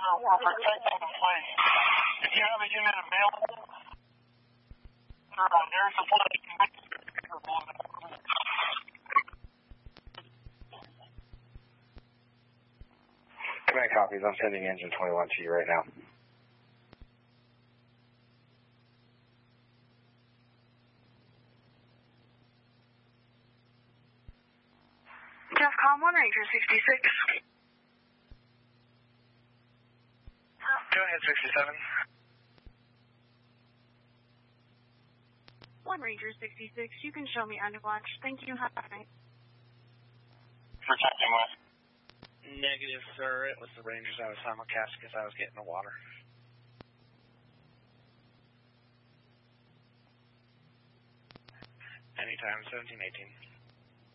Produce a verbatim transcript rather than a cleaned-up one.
we're protecting the place. If you have a unit available, or uh, air supply, you can make it available. Command copies. I'm sending engine twenty-one to you right now. DEFCON one, Ranger sixty-six. Go ahead, sixty-seven. one Ranger sixty-six, you can show me under watch. Thank you. Have a night. Protecting west. Negative, sir. It was the Rangers I was simulcast because I was getting the water. Anytime, seventeen eighteen.